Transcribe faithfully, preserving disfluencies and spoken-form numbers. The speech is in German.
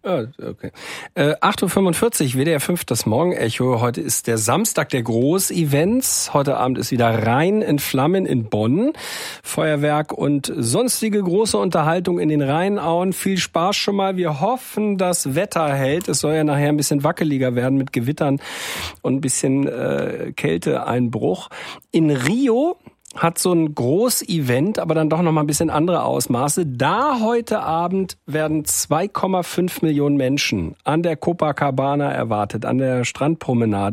Ah, okay. Äh, acht Uhr fünfundvierzig, W D R fünf, das Morgenecho. Heute ist der Samstag der Großevents. Heute Abend ist wieder Rhein in Flammen in Bonn. Feuerwerk und sonstige große Unterhaltung in den Rheinauen. Viel Spaß schon mal. Wir hoffen, das Wetter hält. Es soll ja nachher ein bisschen wackeliger werden mit Gewittern und ein bisschen äh, Kälteeinbruch. In Rio hat so ein Großevent, aber dann doch noch mal ein bisschen andere Ausmaße. Da heute Abend werden zwei Komma fünf Millionen Menschen an der Copacabana erwartet, an der Strandpromenade.